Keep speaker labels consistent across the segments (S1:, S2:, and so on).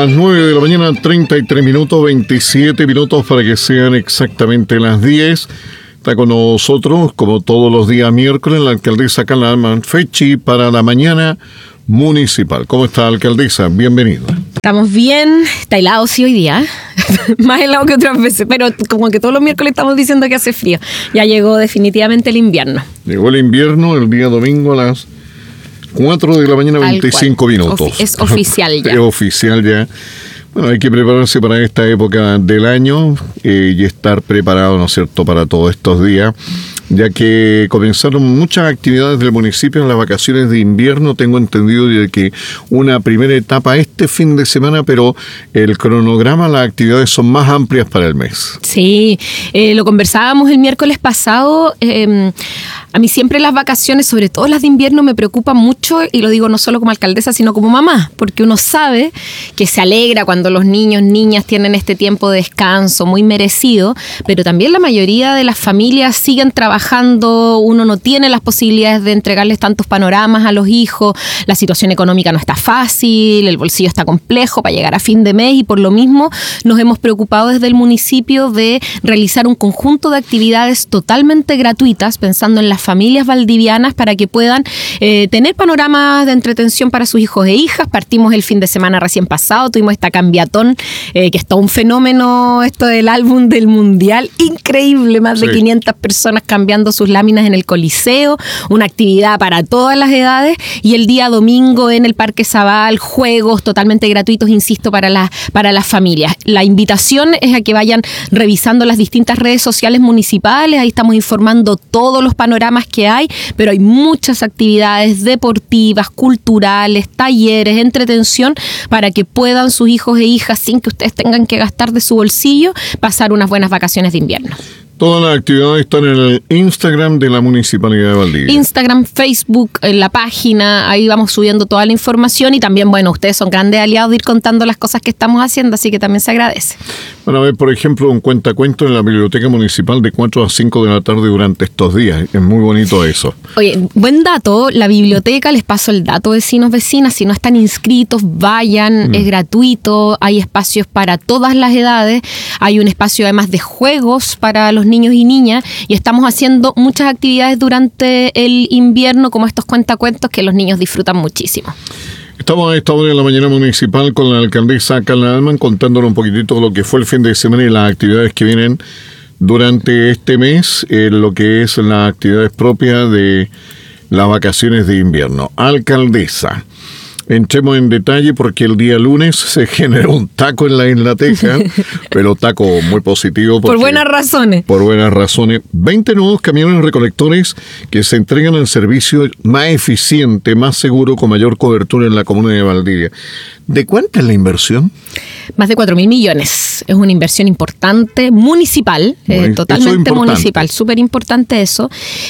S1: las 9 de la mañana, 33 minutos, 27 minutos para que sean exactamente las 10. Está con nosotros, como todos los días miércoles, la alcaldesa Carla Manfechi para la mañana municipal. ¿Cómo está, alcaldesa? Bienvenida.
S2: Estamos bien, está helado sí hoy día, más helado que otras veces, pero como que todos los miércoles estamos diciendo que hace frío. Ya llegó definitivamente el invierno.
S1: Llegó el invierno el día domingo a las 4 de la mañana, 25 minutos.
S2: Es oficial ya.
S1: Es oficial ya. Bueno, hay que prepararse para esta época del año y estar preparado, ¿no es cierto?, para todos estos días, ya que comenzaron muchas actividades del municipio en las vacaciones de invierno. Tengo entendido de que una primera etapa este fin de semana, pero el cronograma, las actividades son más amplias para el mes.
S2: Sí, lo conversábamos el miércoles pasado. A mí siempre las vacaciones, sobre todo las de invierno, me preocupan mucho, y lo digo no solo como alcaldesa, sino como mamá, porque uno sabe que se alegra cuando los niños, niñas tienen este tiempo de descanso muy merecido, pero también la mayoría de las familias siguen trabajando, uno no tiene las posibilidades de entregarles tantos panoramas a los hijos, la situación económica no está fácil, el bolsillo está complejo para llegar a fin de mes, y por lo mismo nos hemos preocupado desde el municipio de realizar un conjunto de actividades totalmente gratuitas, pensando en las familias valdivianas para que puedan tener panoramas de entretención para sus hijos e hijas. Partimos el fin de semana recién pasado, tuvimos esta cambiatón, que es todo un fenómeno, esto del álbum del mundial, increíble, más de 500 personas cambiando sus láminas en el Coliseo, una actividad para todas las edades, y el día domingo en el Parque Zabal, juegos totalmente gratuitos, insisto, para las familias. La invitación es a que vayan revisando las distintas redes sociales municipales, ahí estamos informando todos los panoramas que hay, pero hay muchas actividades deportivas, culturales, talleres, entretención, para que puedan sus hijos e hijas, sin que ustedes tengan que gastar de su bolsillo, pasar unas buenas vacaciones de invierno.
S1: Todas las actividades están en el Instagram de la Municipalidad de Valdivia. Instagram,
S2: Facebook, en la página, ahí vamos subiendo toda la información, y también, bueno, ustedes son grandes aliados de ir contando las cosas que estamos haciendo, así que también se agradece.
S1: Bueno, a ver, por ejemplo, un cuentacuentos en la Biblioteca Municipal de 4 a 5 de la tarde durante estos días. Es muy bonito eso.
S2: Oye, buen dato, la biblioteca, les paso el dato, vecinos, vecinas, si no están inscritos, vayan, es gratuito, hay espacios para todas las edades, hay un espacio además de juegos para los niños y niñas, y estamos haciendo muchas actividades durante el invierno, como estos cuentacuentos que los niños disfrutan muchísimo.
S1: Estamos a esta hora en la mañana municipal con la alcaldesa Carla Alman, contándonos un poquitito lo que fue el fin de semana y las actividades que vienen durante este mes, lo que es las actividades propias de las vacaciones de invierno. Alcaldesa, entremos en detalle porque el día lunes se generó un taco en la Isla Teja, pero taco muy positivo.
S2: Por buenas razones.
S1: Por buenas razones. 20 nuevos camiones recolectores que se entregan al servicio más eficiente, más seguro, con mayor cobertura en la comuna de Valdivia. ¿De cuánta es la inversión?
S2: Más de 4.000 millones. Es una inversión importante, municipal, totalmente municipal, súper importante eso.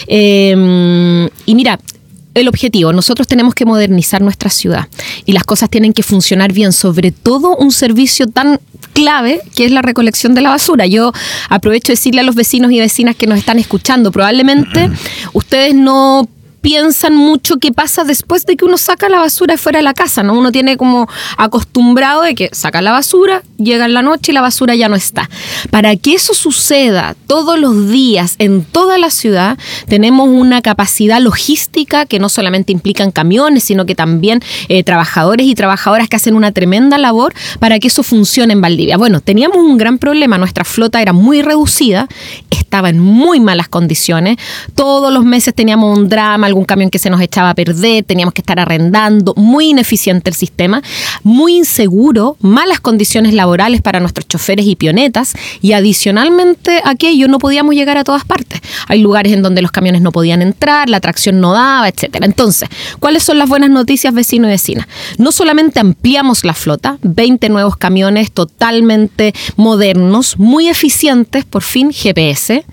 S2: Y mira, el objetivo, nosotros tenemos que modernizar nuestra ciudad y las cosas tienen que funcionar bien, sobre todo un servicio tan clave que es la recolección de la basura. Yo aprovecho de decirle a los vecinos y vecinas que nos están escuchando, probablemente ustedes no piensan mucho qué pasa después de que uno saca la basura fuera de la casa, ¿no? Uno tiene como acostumbrado de que saca la basura, llega en la noche y la basura ya no está. Para que eso suceda todos los días en toda la ciudad, tenemos una capacidad logística que no solamente implican camiones, sino que también trabajadores y trabajadoras que hacen una tremenda labor para que eso funcione en Valdivia. Bueno, teníamos un gran problema, nuestra flota era muy reducida, estaba en muy malas condiciones, todos los meses teníamos un drama, algún camión que se nos echaba a perder, teníamos que estar arrendando, muy ineficiente el sistema, muy inseguro, malas condiciones laborales para nuestros choferes y pionetas, y adicionalmente a aquello no podíamos llegar a todas partes. Hay lugares en donde los camiones no podían entrar, la tracción no daba, etcétera. Entonces, ¿cuáles son las buenas noticias, vecinos y vecinas? No solamente ampliamos la flota, 20 nuevos camiones totalmente modernos, muy eficientes, por fin GPS,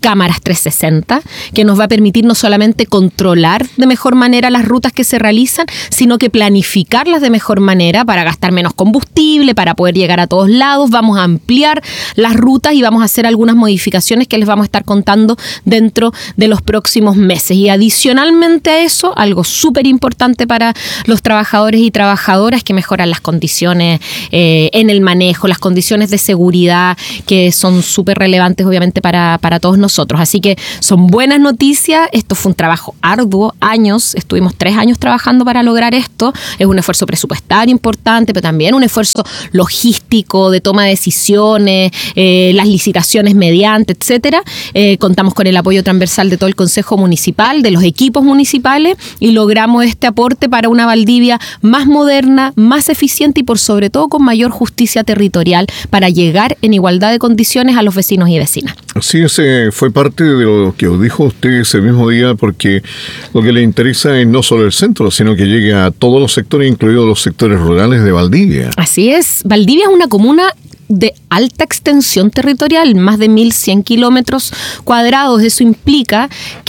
S2: cámaras 360, que nos va a permitir no solamente controlar de mejor manera las rutas que se realizan, sino que planificarlas de mejor manera para gastar menos combustible, para poder llegar a todos lados. Vamos a ampliar las rutas y vamos a hacer algunas modificaciones que les vamos a estar contando dentro de los próximos meses. Y adicionalmente a eso, algo súper importante para los trabajadores y trabajadoras, que mejoran las condiciones en el manejo, las condiciones de seguridad, que son súper relevantes obviamente para todos nosotros. Así que son buenas noticias. Esto fue un trabajo arduo, estuvimos 3 años trabajando para lograr esto. Es un esfuerzo presupuestario importante, pero también un esfuerzo logístico, de toma de decisiones, las licitaciones mediante, etcétera. Contamos con el apoyo transversal de todo el Consejo Municipal, de los equipos municipales, y logramos este aporte para una Valdivia más moderna, más eficiente y por sobre todo con mayor justicia territorial, para llegar en igualdad de condiciones a los vecinos y vecinas.
S1: Sí, ese fue parte de lo que dijo usted ese mismo día, porque lo que le interesa es no solo el centro, sino que llegue a todos los sectores, incluidos los sectores rurales de Valdivia.
S2: Así es. Valdivia es una comuna de alta extensión territorial, más de 1.100 kilómetros cuadrados. Eso implica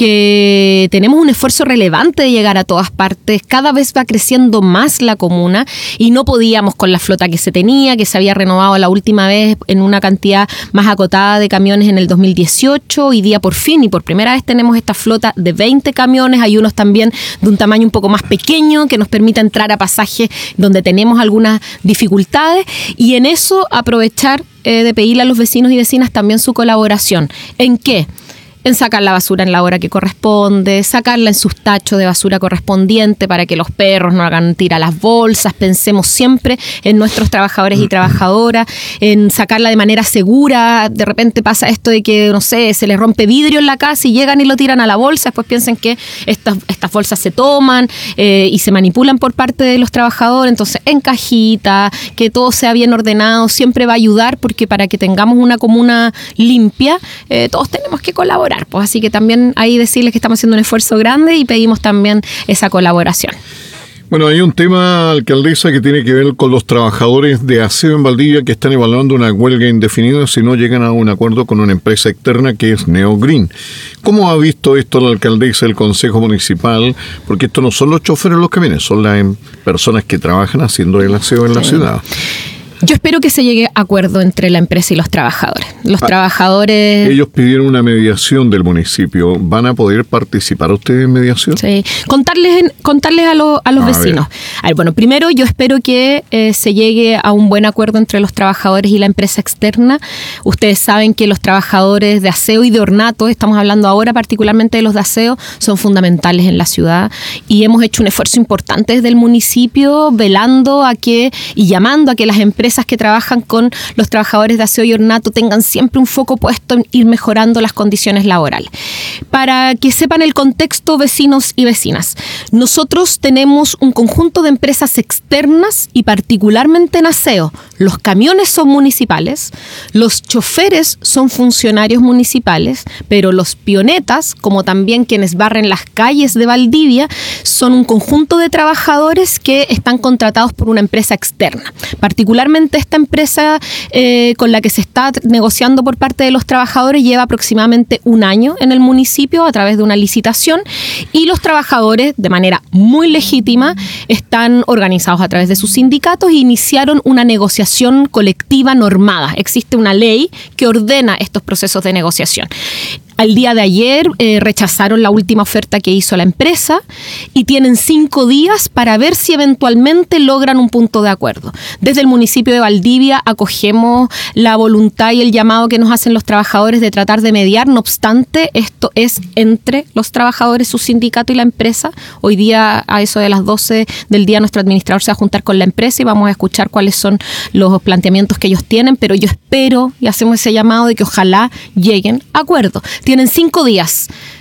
S2: que tenemos un esfuerzo relevante de llegar a todas partes. Cada vez va creciendo más la comuna y no podíamos con la flota que se tenía, que se había renovado la última vez en una cantidad más acotada de camiones en el 2018. Hoy día por fin y por primera vez tenemos esta flota de 20 camiones. Hay unos también de un tamaño un poco más pequeño que nos permite entrar a pasajes donde tenemos algunas dificultades, y en eso aprovechar de pedirle a los vecinos y vecinas también su colaboración. ¿En qué? En sacar la basura en la hora que corresponde, sacarla en sus tachos de basura correspondiente para que los perros no hagan tirar las bolsas. Pensemos siempre en nuestros trabajadores y trabajadoras, en sacarla de manera segura. De repente pasa esto de que, no sé, se les rompe vidrio en la casa y llegan y lo tiran a la bolsa. Después piensan que estas bolsas se toman y se manipulan por parte de los trabajadores. Entonces, en cajita, que todo sea bien ordenado, siempre va a ayudar, porque para que tengamos una comuna limpia, todos tenemos que colaborar. Pues así que también ahí decirles que estamos haciendo un esfuerzo grande y pedimos también esa colaboración.
S1: Bueno, hay un tema, alcaldesa, que tiene que ver con los trabajadores de aseo en Valdivia que están evaluando una huelga indefinida si no llegan a un acuerdo con una empresa externa que es Neogreen. ¿Cómo ha visto esto la alcaldesa, el Consejo Municipal? Porque esto no son los choferes los que vienen, son las personas que trabajan haciendo el aseo en la ciudad.
S2: Yo espero que se llegue a acuerdo entre la empresa y los trabajadores. Los trabajadores...
S1: Ellos pidieron una mediación del municipio. ¿Van a poder participar ustedes en mediación?
S2: Sí. Contarles a los vecinos. A ver, bueno, primero yo espero que se llegue a un buen acuerdo entre los trabajadores y la empresa externa. Ustedes saben que los trabajadores de aseo y de ornato, estamos hablando ahora particularmente de los de aseo, son fundamentales en la ciudad, y hemos hecho un esfuerzo importante desde el municipio velando a que y llamando a que las empresas que trabajan con los trabajadores de aseo y ornato tengan siempre un foco puesto en ir mejorando las condiciones laborales. Para que sepan el contexto, vecinos y vecinas, nosotros tenemos un conjunto de empresas externas y particularmente en aseo. Los camiones son municipales, los choferes son funcionarios municipales, pero los pionetas, como también quienes barren las calles de Valdivia, son un conjunto de trabajadores que están contratados por una empresa externa. Particularmente esta empresa con la que se está negociando por parte de los trabajadores lleva aproximadamente 1 año en el municipio a través de una licitación, y los trabajadores, de manera muy legítima, están organizados a través de sus sindicatos e iniciaron una negociación colectiva normada. Existe una ley que ordena estos procesos de negociación. Al día de ayer rechazaron la última oferta que hizo la empresa y tienen 5 días para ver si eventualmente logran un punto de acuerdo. Desde el municipio de Valdivia acogemos la voluntad y el llamado que nos hacen los trabajadores de tratar de mediar. No obstante, esto es entre los trabajadores, su sindicato y la empresa. Hoy día, a eso de las 12 del día, nuestro administrador se va a juntar con la empresa y vamos a escuchar cuáles son los planteamientos que ellos tienen, pero yo espero y hacemos ese llamado de que ojalá lleguen a acuerdo. Tienen 5 días.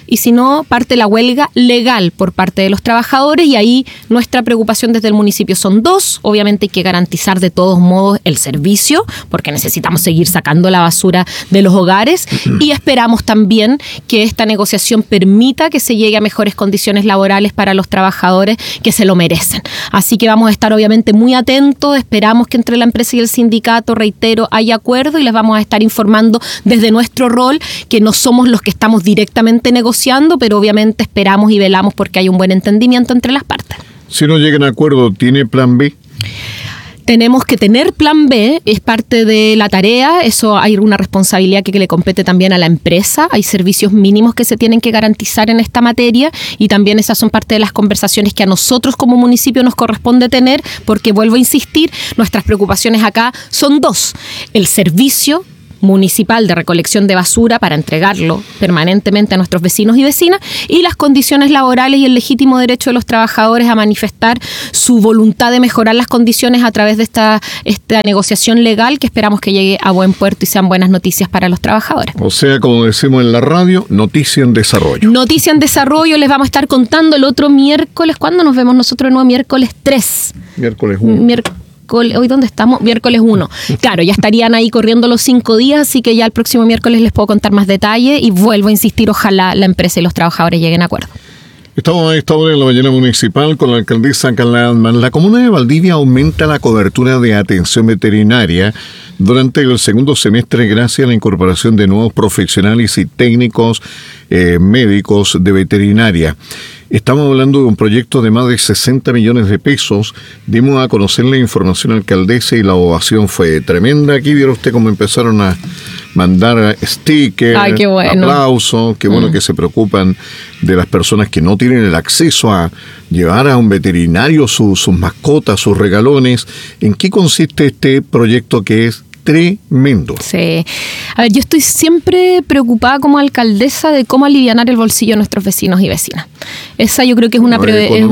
S2: y si no, parte la huelga legal por parte de los trabajadores, y ahí nuestra preocupación desde el municipio son dos. Obviamente hay que garantizar de todos modos el servicio, porque necesitamos seguir sacando la basura de los hogares, y esperamos también que esta negociación permita que se llegue a mejores condiciones laborales para los trabajadores que se lo merecen. Así que vamos a estar obviamente muy atentos, esperamos que entre la empresa y el sindicato, reitero, haya acuerdo, y les vamos a estar informando desde nuestro rol, que no somos los que estamos directamente negociando, pero obviamente esperamos y velamos porque hay un buen entendimiento entre las partes.
S1: Si no llegan a acuerdo, ¿tiene plan B?
S2: Tenemos que tener plan B, es parte de la tarea, eso hay una responsabilidad que le compete también a la empresa, hay servicios mínimos que se tienen que garantizar en esta materia, y también esas son parte de las conversaciones que a nosotros como municipio nos corresponde tener, porque vuelvo a insistir, nuestras preocupaciones acá son dos: el servicio municipal de recolección de basura para entregarlo permanentemente a nuestros vecinos y vecinas, y las condiciones laborales y el legítimo derecho de los trabajadores a manifestar su voluntad de mejorar las condiciones a través de esta negociación legal, que esperamos que llegue a buen puerto y sean buenas noticias para los trabajadores.
S1: O sea, como decimos en la radio, noticia en desarrollo.
S2: Noticia en desarrollo, les vamos a estar contando el otro miércoles. ¿Cuándo nos vemos nosotros de nuevo? Miércoles 3.
S1: Miércoles 1.
S2: ¿Hoy dónde estamos? Miércoles 1. Claro, ya estarían ahí corriendo los 5 días, así que ya el próximo miércoles les puedo contar más detalle, y vuelvo a insistir, ojalá la empresa y los trabajadores lleguen a acuerdo.
S1: Estamos a esta hora en la mañana municipal con la alcaldesa Carla Altman. La comuna de Valdivia aumenta la cobertura de atención veterinaria durante el segundo semestre gracias a la incorporación de nuevos profesionales y técnicos médicos de veterinaria. Estamos hablando de un proyecto de más de 60 millones de pesos. Dimos a conocer la información alcaldesa y la ovación fue tremenda. Aquí vieron usted cómo empezaron a mandar stickers, aplausos. Qué bueno que se preocupan de las personas que no tienen el acceso a llevar a un veterinario sus mascotas, sus regalones. ¿En qué consiste este proyecto que es tremendo?
S2: Sí. A ver, yo estoy siempre preocupada como alcaldesa de cómo alivianar el bolsillo de nuestros vecinos y vecinas. Esa yo creo que es una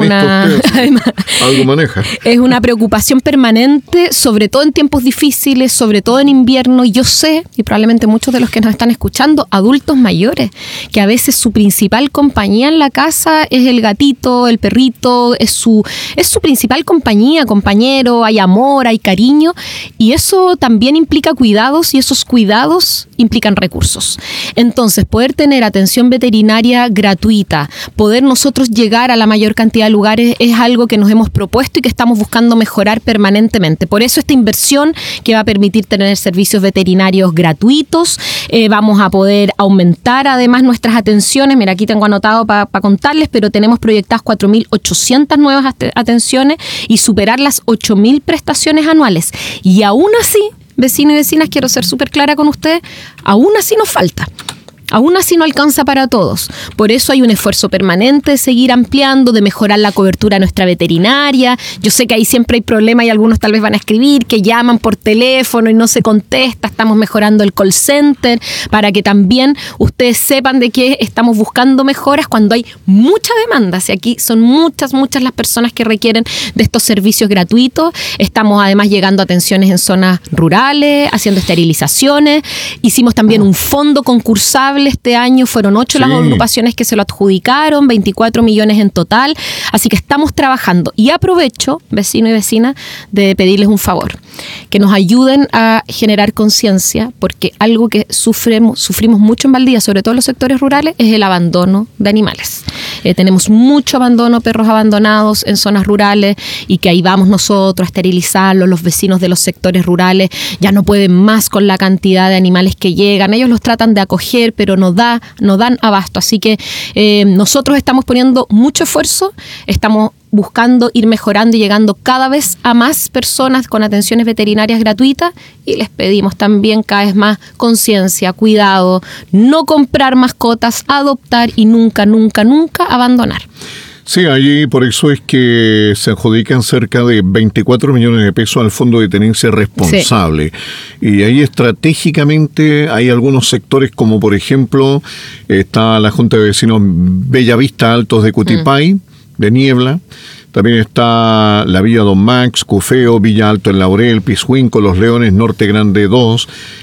S1: algo maneja.
S2: Es una preocupación permanente, sobre todo en tiempos difíciles, sobre todo en invierno. Y yo sé, y probablemente muchos de los que nos están escuchando, adultos mayores, que a veces su principal compañía en la casa es el gatito, el perrito, es su principal compañía, compañero, hay amor, hay cariño, y eso también implica cuidados, y esos cuidados implican recursos. Entonces, poder tener atención veterinaria gratuita, poder nosotros llegar a la mayor cantidad de lugares, es algo que nos hemos propuesto y que estamos buscando mejorar permanentemente. Por eso esta inversión que va a permitir tener servicios veterinarios gratuitos, vamos a poder aumentar además nuestras atenciones. Mira, aquí tengo anotado para contarles, pero tenemos proyectadas 4.800 nuevas atenciones y superar las 8.000 prestaciones anuales. Y aún así, vecinos y vecinas, quiero ser súper clara con ustedes, aún así nos falta. Aún así no alcanza para todos. Por eso hay un esfuerzo permanente de seguir ampliando, de mejorar la cobertura de nuestra veterinaria. Yo sé que ahí siempre hay problemas y algunos tal vez van a escribir que llaman por teléfono y no se contesta. Estamos mejorando el call center para que también ustedes sepan de que estamos buscando mejoras cuando hay mucha demanda. Si aquí son muchas las personas que requieren de estos servicios gratuitos. Estamos además llegando a atenciones en zonas rurales, haciendo esterilizaciones. Hicimos también un fondo concursable este año, fueron 8 las agrupaciones que se lo adjudicaron, 24 millones en total, así que estamos trabajando. Y aprovecho, vecino y vecina, de pedirles un favor, que nos ayuden a generar conciencia, porque algo que sufrimos mucho en Valdivia, sobre todo en los sectores rurales, es el abandono de animales. Tenemos mucho abandono, perros abandonados en zonas rurales, y que ahí vamos nosotros a esterilizarlos. Los vecinos de los sectores rurales ya no pueden más con la cantidad de animales que llegan. Ellos los tratan de acoger, pero no dan abasto. Así que nosotros estamos poniendo mucho esfuerzo, estamos buscando ir mejorando y llegando cada vez a más personas con atenciones veterinarias gratuitas, y les pedimos también cada vez más conciencia, cuidado, no comprar mascotas, adoptar y nunca abandonar.
S1: Sí, allí por eso es que se adjudican cerca de 24 millones de pesos al Fondo de Tenencia Responsable. Sí. Y ahí estratégicamente hay algunos sectores, como por ejemplo está la Junta de Vecinos Bellavista Altos de Cutipay, de Niebla. También está la Villa Don Max, Cufeo, Villa Alto en Laurel, Pishuinco, Los Leones, Norte Grande 2,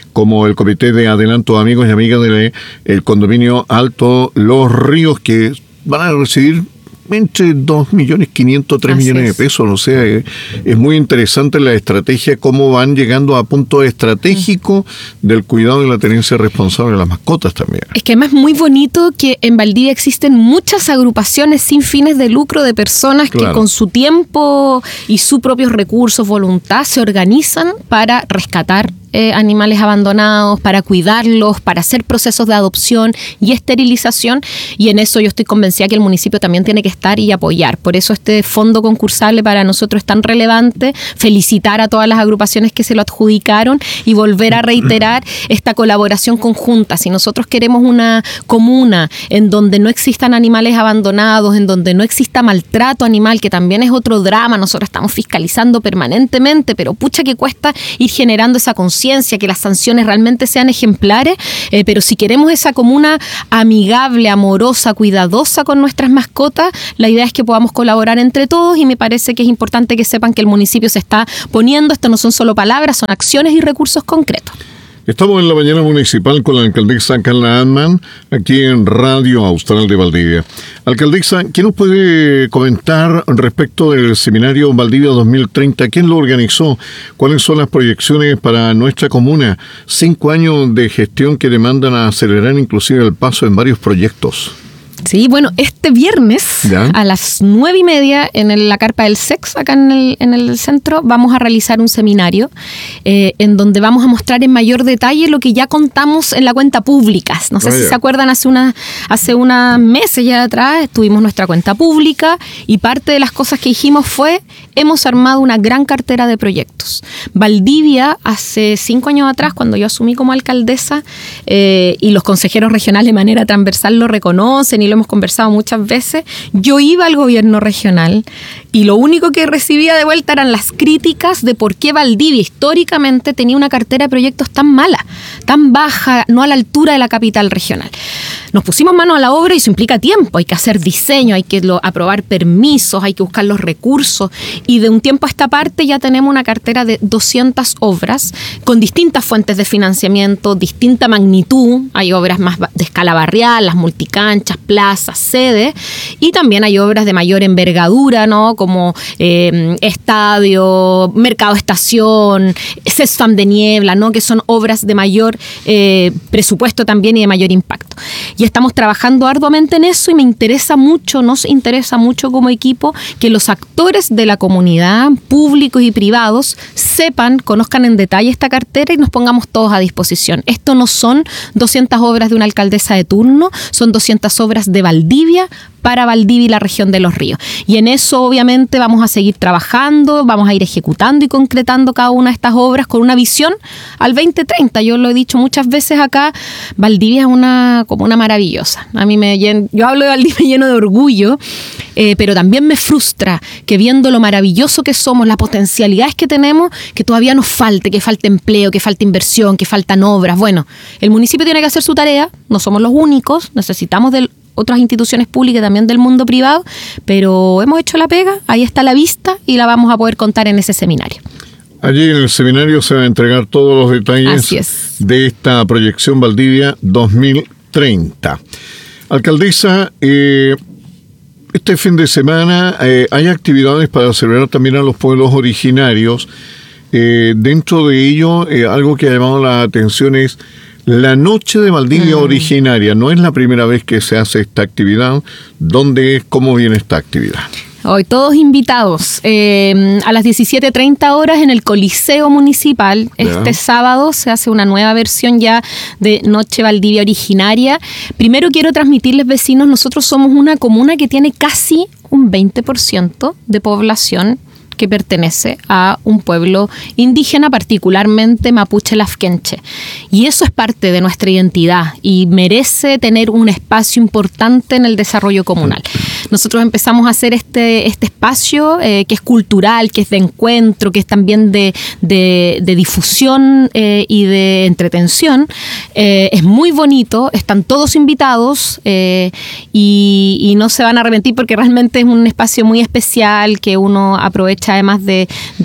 S1: como el Comité de Adelanto Amigos y Amigas del condominio Alto Los Ríos, que van a recibir entre 2.500.000, 3 millones de pesos. O sea, es muy interesante la estrategia, cómo van llegando a puntos estratégicos del cuidado y la tenencia responsable de las mascotas también.
S2: Es que además es muy bonito que en Valdivia existen muchas agrupaciones sin fines de lucro de personas que con su tiempo y sus propios recursos, voluntad, se organizan para rescatar animales abandonados, para cuidarlos, para hacer procesos de adopción y esterilización, y en eso yo estoy convencida que el municipio también tiene que estar y apoyar. Por eso este fondo concursable para nosotros es tan relevante. Felicitar a todas las agrupaciones que se lo adjudicaron y volver a reiterar esta colaboración conjunta. Si nosotros queremos una comuna en donde no existan animales abandonados, en donde no exista maltrato animal, que también es otro drama, nosotros estamos fiscalizando permanentemente, pero pucha que cuesta ir generando esa conciencia, que las sanciones realmente sean ejemplares, pero si queremos esa comuna amigable, amorosa, cuidadosa con nuestras mascotas, la idea es que podamos colaborar entre todos, y me parece que es importante que sepan que el municipio se está poniendo, esto no son solo palabras, son acciones y recursos concretos.
S1: Estamos en la mañana municipal con la alcaldesa Carla Altman, aquí en Radio Austral de Valdivia. Alcaldesa, ¿qué nos puede comentar respecto del seminario Valdivia 2030? ¿Quién lo organizó? ¿Cuáles son las proyecciones para nuestra comuna? 5 años de gestión que demandan acelerar inclusive el paso en varios proyectos.
S2: Sí, bueno, este viernes a las 9:30 en la carpa del SEX, acá en el centro, vamos a realizar un seminario en donde vamos a mostrar en mayor detalle lo que ya contamos en la cuenta pública. No sé si se acuerdan, hace unos meses ya atrás tuvimos nuestra cuenta pública, y parte de las cosas que dijimos fue: hemos armado una gran cartera de proyectos. Valdivia, hace 5 años atrás, cuando yo asumí como alcaldesa, y los consejeros regionales de manera transversal lo reconocen y lo hemos conversado muchas veces, yo iba al gobierno regional y lo único que recibía de vuelta eran las críticas de por qué Valdivia históricamente tenía una cartera de proyectos tan mala, tan baja, no a la altura de la capital regional. Nos pusimos manos a la obra y eso implica tiempo, hay que hacer diseño, hay que aprobar permisos, hay que buscar los recursos, y de un tiempo a esta parte ya tenemos una cartera de 200 obras con distintas fuentes de financiamiento, distinta magnitud. Hay obras más de escala barrial, las multicanchas, plazas, sedes, y también hay obras de mayor envergadura, ¿no? Como estadio, mercado estación, CESFAM de niebla, ¿no? Que son obras de mayor presupuesto también y de mayor impacto. Y estamos trabajando arduamente en eso, y nos interesa mucho como equipo que los actores de la comunidad, públicos y privados, conozcan en detalle esta cartera y nos pongamos todos a disposición. Esto no son 200 obras de una alcaldesa de turno, son 200 obras de Valdivia para Valdivia y la región de Los Ríos. Y en eso obviamente vamos a seguir trabajando, vamos a ir ejecutando y concretando cada una de estas obras con una visión al 2030. Yo lo he dicho muchas veces acá, Valdivia es una comuna maravillosa. Yo hablo de Valdivia lleno de orgullo, pero también me frustra que, viendo lo maravilloso que somos, las potencialidades que tenemos, que todavía nos falte, que falte empleo, que falte inversión, que faltan obras. Bueno, el municipio tiene que hacer su tarea, no somos los únicos, necesitamos de otras instituciones públicas, también del mundo privado, pero hemos hecho la pega, ahí está la vista y la vamos a poder contar en ese seminario.
S1: Allí en el seminario se van a entregar todos los detalles de esta proyección Valdivia 2030. Alcaldesa, este fin de semana hay actividades para celebrar también a los pueblos originarios. Dentro de ello, algo que ha llamado la atención es la Noche de Valdivia Originaria. No es la primera vez que se hace esta actividad. ¿Cómo viene esta actividad?
S2: Hoy todos invitados a las 17:30 horas en el Coliseo Municipal. Este sábado se hace una nueva versión ya de Noche Valdivia Originaria. Primero quiero transmitirles, vecinos, nosotros somos una comuna que tiene casi un 20% de población que pertenece a un pueblo indígena, particularmente mapuche lafkenche. Y eso es parte de nuestra identidad y merece tener un espacio importante en el desarrollo comunal. Nosotros empezamos a hacer este espacio que es cultural, que es de encuentro, que es también de difusión y de entretención. Es muy bonito, están todos invitados y no se van a arrepentir porque realmente es un espacio muy especial que uno aprovecha fecha, además de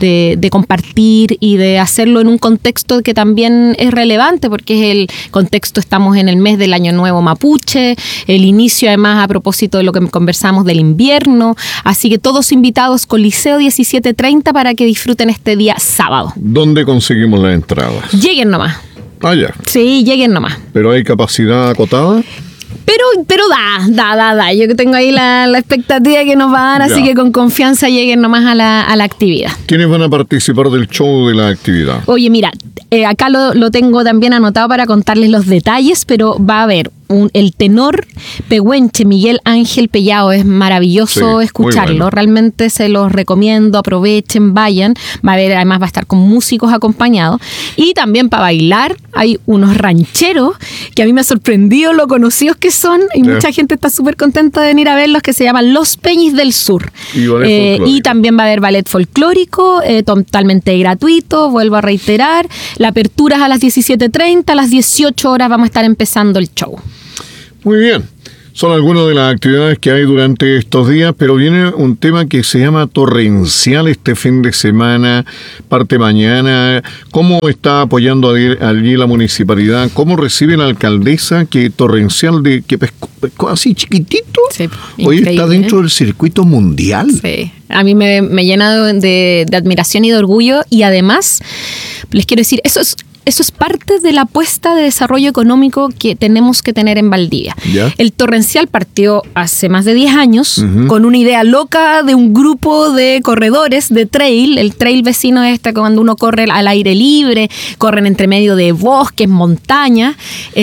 S2: compartir y de hacerlo en un contexto que también es relevante, porque es el contexto, estamos en el mes del Año Nuevo Mapuche, el inicio además a propósito de lo que conversamos del invierno, así que todos invitados con Liceo 17:30 para que disfruten este día sábado.
S1: ¿Dónde conseguimos las entradas?
S2: Lleguen nomás.
S1: Ah, ya.
S2: Sí, lleguen nomás.
S1: ¿Pero hay capacidad acotada?
S2: Pero da. Yo tengo ahí la expectativa que nos va a dar,
S1: Ya.
S2: así que con confianza lleguen nomás a la actividad.
S1: ¿Quiénes van a participar del show de la actividad?
S2: Oye, mira, acá lo tengo también anotado para contarles los detalles, pero va a haber el tenor pehuenche Miguel Ángel Pellao. Es maravilloso
S1: Sí,
S2: escucharlo,
S1: muy bueno.
S2: realmente se los recomiendo, aprovechen, vayan. Además va a estar con músicos acompañados, y también para bailar hay unos rancheros que a mí me ha sorprendido lo conocidos que son, y
S1: Ya.
S2: mucha gente está súper contenta de venir a verlos, que se llaman Los Peñis del Sur.
S1: Y ballet folclórico.
S2: Y también va a haber ballet folclórico, totalmente gratuito, vuelvo a reiterar. La apertura es a las 17:30, a las 18 horas vamos a estar empezando el show.
S1: Muy bien. Son algunas de las actividades que hay durante estos días, pero viene un tema que se llama torrencial este fin de semana, parte mañana. ¿Cómo está apoyando allí la municipalidad? ¿Cómo recibe la alcaldesa que torrencial que pescó así chiquitito?
S2: Sí,
S1: Hoy
S2: increíble,
S1: está dentro del circuito mundial.
S2: Sí, a mí me llena de admiración y de orgullo, y además les quiero decir, eso es parte de la apuesta de desarrollo económico que tenemos que tener en Valdivia.
S1: ¿Ya?
S2: El torrencial partió hace más de 10 años con una idea loca de un grupo de corredores de trail. El trail vecino es cuando uno corre al aire libre, corren entre medio de bosques, montañas,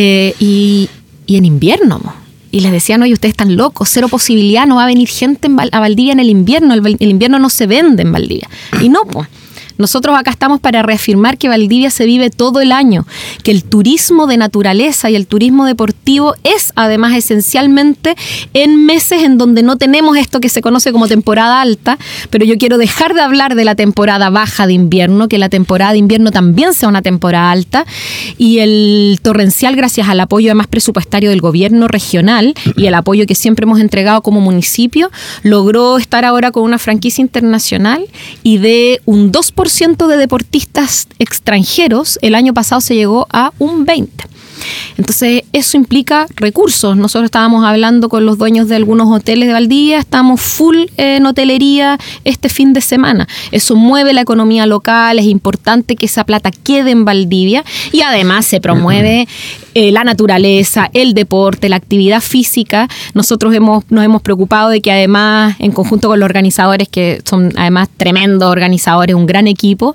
S2: y en invierno. Y les decían, oye, ustedes están locos, cero posibilidad, no va a venir gente a Valdivia en el invierno. El invierno no se vende en Valdivia. Y no, pues. Nosotros acá estamos para reafirmar que Valdivia se vive todo el año, que el turismo de naturaleza y el turismo deportivo es además esencialmente en meses en donde no tenemos esto que se conoce como temporada alta, pero yo quiero dejar de hablar de la temporada baja de invierno, que la temporada de invierno también sea una temporada alta, y el torrencial, gracias al apoyo además presupuestario del gobierno regional y el apoyo que siempre hemos entregado como municipio, logró estar ahora con una franquicia internacional, y de un 2% de deportistas extranjeros, el año pasado se llegó a un 20%. Entonces, eso implica recursos. Nosotros estábamos hablando con los dueños de algunos hoteles de Valdivia, estamos full en hotelería este fin de semana. Eso mueve la economía local, es importante que esa plata quede en Valdivia, y además se promueve la naturaleza, el deporte, la actividad física. Nosotros nos hemos preocupado de que además, en conjunto con los organizadores, que son además tremendos organizadores, un gran equipo,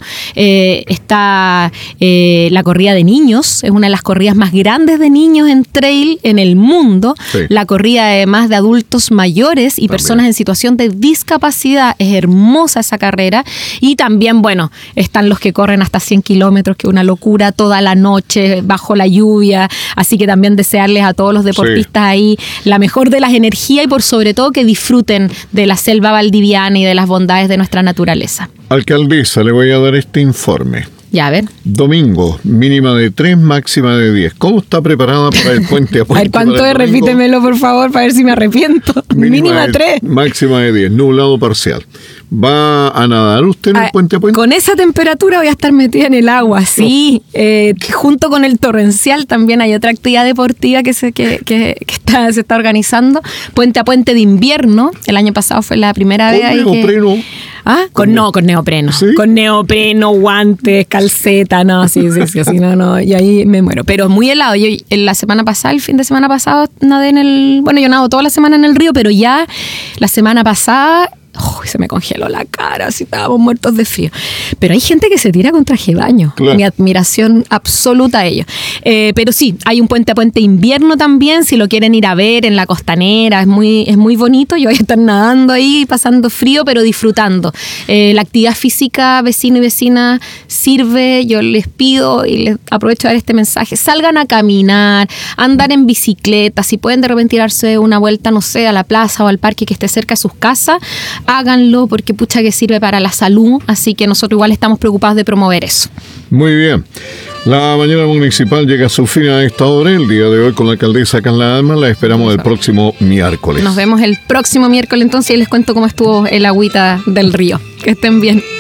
S2: está la corrida de niños, es una de las corridas más grandes de niños en trail en el mundo.
S1: Sí.
S2: La corrida además de adultos mayores y
S1: También.
S2: personas en situación de discapacidad, es hermosa esa carrera. Y también, bueno, están los que corren hasta 100 kilómetros, que es una locura, toda la noche bajo la lluvia, así que también desearles a todos los deportistas ahí la mejor de las energías, y por sobre todo que disfruten de la selva valdiviana y de las bondades de nuestra naturaleza.
S1: Alcaldesa, le voy a dar este informe.
S2: Ya, a ver.
S1: Domingo, mínima de 3, máxima de 10. ¿Cómo está preparada para el puente a
S2: A
S1: puente?
S2: ver, ¿cuánto
S1: para
S2: es?
S1: el domingo?
S2: Repítemelo, por favor, para ver si me arrepiento. Mínima
S1: de
S2: 3.
S1: Máxima de 10, nublado parcial. ¿Va a nadar usted en el puente a puente?
S2: Con esa temperatura voy a estar metida en el agua, sí. Junto con el torrencial también hay otra actividad deportiva que se está organizando. Puente a puente de invierno. El año pasado fue la primera vez ahí que...
S1: neopreno?
S2: Con neopreno.
S1: ¿Sí?
S2: Con neopreno, guantes, calceta, no, sí, así no, y ahí me muero. Pero es muy helado. Yo la semana pasada, el fin de semana pasado, nadé yo nado toda la semana en el río, pero ya la semana pasada... se me congeló la cara, así estábamos muertos de frío. Pero hay gente que se tira con traje de baño.
S1: Claro.
S2: Mi admiración absoluta a ellos. Pero sí, hay un puente a puente invierno también, si lo quieren ir a ver en la costanera, es muy bonito. Yo voy a estar nadando ahí, pasando frío, pero disfrutando. La actividad física, vecino y vecina, sirve. Yo les pido y les aprovecho de dar este mensaje: salgan a caminar, a andar en bicicleta, si pueden de repente tirarse una vuelta, no sé, a la plaza o al parque que esté cerca de sus casas, háganlo, porque pucha que sirve para la salud, así que nosotros igual estamos preocupados de promover eso.
S1: Muy bien. La mañana municipal llega a su fin a esta hora. El día de hoy con la alcaldesa Carla Dalman. La esperamos el próximo miércoles.
S2: Nos vemos el próximo miércoles entonces y les cuento cómo estuvo el agüita del río. Que estén bien.